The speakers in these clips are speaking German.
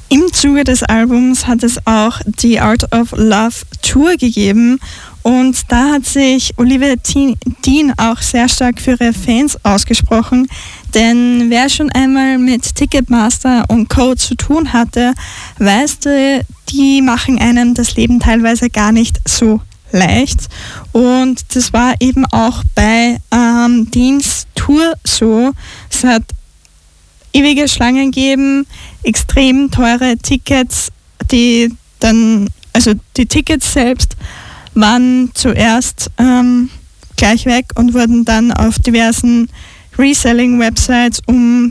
Im Zuge des Albums hat es auch die Art of Love Tour gegeben und da hat sich Olivia Dean auch sehr stark für ihre Fans ausgesprochen, denn wer schon einmal mit Ticketmaster und Co. zu tun hatte, weiß, die machen einem das Leben teilweise gar nicht so leicht und das war eben auch bei Deans Tour so. Es hat ewige Schlangen geben, extrem teure Tickets, die Tickets selbst waren zuerst gleich weg und wurden dann auf diversen Reselling-Websites um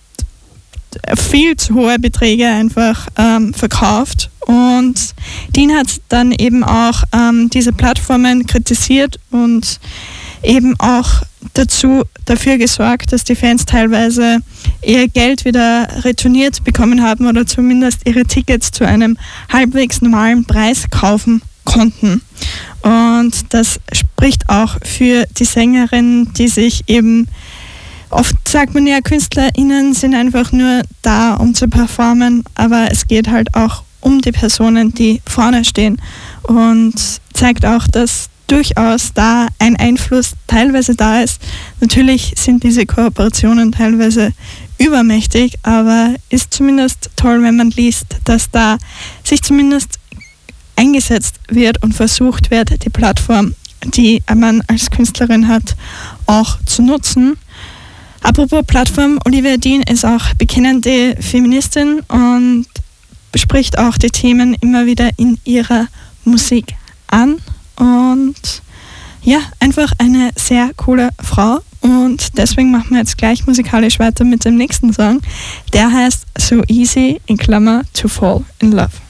viel zu hohe Beträge einfach verkauft. Und Dean hat dann eben auch diese Plattformen kritisiert und eben auch dafür gesorgt, dass die Fans teilweise ihr Geld wieder retourniert bekommen haben oder zumindest ihre Tickets zu einem halbwegs normalen Preis kaufen konnten. Und das spricht auch für die Sängerinnen, die sich eben, oft sagt man ja, KünstlerInnen sind einfach nur da, um zu performen, aber es geht halt auch um die Personen, die vorne stehen und zeigt auch, dass durchaus da ein Einfluss teilweise da ist. Natürlich sind diese Kooperationen teilweise übermächtig, aber ist zumindest toll, wenn man liest, dass da sich zumindest eingesetzt wird und versucht wird, die Plattform, die man als Künstlerin hat, auch zu nutzen. Apropos Plattform, Olivia Dean ist auch bekennende Feministin und spricht auch die Themen immer wieder in ihrer Musik an. Und ja, einfach eine sehr coole Frau. Und deswegen machen wir jetzt gleich musikalisch weiter mit dem nächsten Song. Der heißt So Easy, in Klammer, to Fall in Love.